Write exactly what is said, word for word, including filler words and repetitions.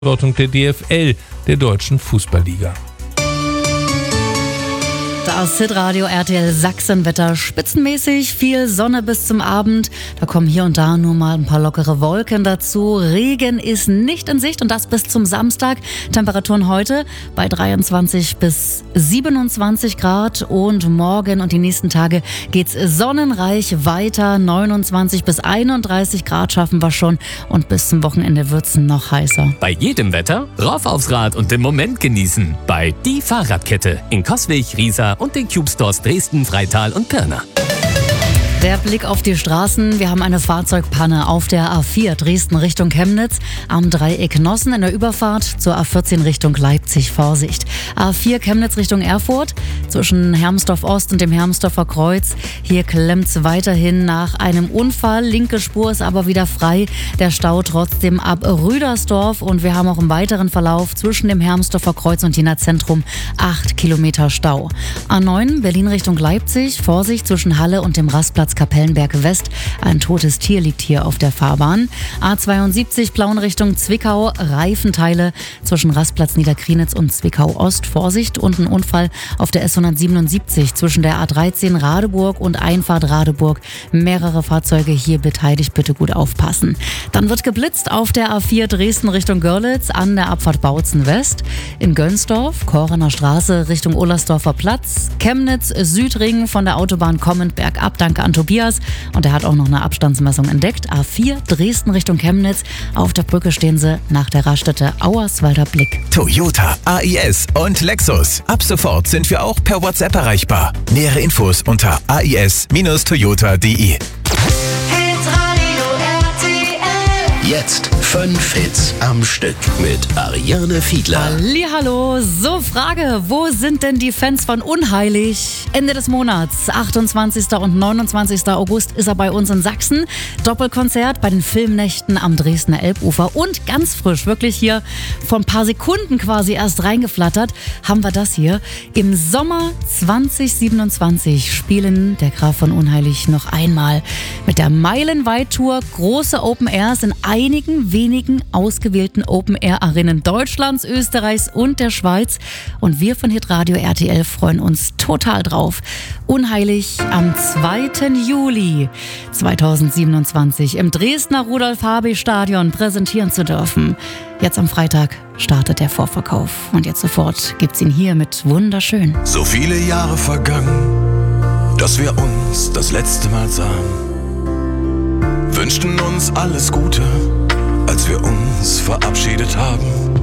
Verantwortung der D F L, der Deutschen Fußballliga. Das Hitradio R T L Sachsenwetter. Spitzenmäßig viel Sonne bis zum Abend. Da kommen hier und da nur mal ein paar lockere Wolken dazu. Regen ist nicht in Sicht und das bis zum Samstag. Temperaturen heute bei dreiundzwanzig bis siebenundzwanzig Grad und morgen und die nächsten Tage geht's sonnenreich weiter. neunundzwanzig bis einunddreißig Grad schaffen wir schon und bis zum Wochenende wird's noch heißer. Bei jedem Wetter rauf aufs Rad und den Moment genießen. Bei Die Fahrradkette in Coswig, Riesa und den Cube Stores Dresden, Freital und Pirna. Der Blick auf die Straßen. Wir haben eine Fahrzeugpanne auf der A vier Dresden Richtung Chemnitz am Dreieck Nossen in der Überfahrt zur A vierzehn Richtung Leipzig. Vorsicht. A vier Chemnitz Richtung Erfurt zwischen Hermsdorf Ost und dem Hermsdorfer Kreuz. Hier klemmt's weiterhin nach einem Unfall. Linke Spur ist aber wieder frei. Der Stau trotzdem ab Rüdersdorf und wir haben auch im weiteren Verlauf zwischen dem Hermsdorfer Kreuz und Jena Zentrum acht Kilometer Stau. A neun Berlin Richtung Leipzig. Vorsicht zwischen Halle und dem Rastplatz Kapellenberg West. Ein totes Tier liegt hier auf der Fahrbahn. A zweiundsiebzig Plauen Richtung Zwickau. Reifenteile zwischen Rastplatz Niederkrienitz und Zwickau Ost. Vorsicht und ein Unfall auf der S hundertsiebenundsiebzig zwischen der A dreizehn Radeburg und Einfahrt Radeburg. Mehrere Fahrzeuge hier beteiligt. Bitte gut aufpassen. Dann wird geblitzt auf der A vier Dresden Richtung Görlitz an der Abfahrt Bautzen West. In Gönsdorf, Korener Straße Richtung Ohlsdorfer Platz. Chemnitz Südring von der Autobahn kommend bergab. Danke an Tobias. Und er hat auch noch eine Abstandsmessung entdeckt. A vier Dresden Richtung Chemnitz. Auf der Brücke stehen sie nach der Raststätte Auerswalder Blick. Toyota, A I S und Lexus. Ab sofort sind wir auch per WhatsApp erreichbar. Nähere Infos unter a i s Bindestrich toyota punkt d e. Jetzt fünf Hits am Stück mit Ariane Fiedler. Hallihallo, so Frage, wo sind denn die Fans von Unheilig? Ende des Monats, achtundzwanzigsten und neunundzwanzigsten August ist er bei uns in Sachsen. Doppelkonzert bei den Filmnächten am Dresdner Elbufer und ganz frisch, wirklich hier vor ein paar Sekunden quasi erst reingeflattert, haben wir das hier. Im Sommer zwanzig siebenundzwanzig spielen der Graf von Unheilig noch einmal mit der Meilenweit-Tour große Open Airs in einigen wenigen ausgewählten Open-Air-Arenen Deutschlands, Österreichs und der Schweiz. Und wir von Hitradio R T L freuen uns total drauf. Unheilig am zweiten Juli zweitausendsiebenundzwanzig im Dresdner Rudolf-Habich-Stadion präsentieren zu dürfen. Jetzt am Freitag startet der Vorverkauf. Und jetzt sofort gibt's ihn hier mit Wunderschön. So viele Jahre vergangen, dass wir uns das letzte Mal sahen. Wünschten uns alles Gute, als wir uns verabschiedet haben.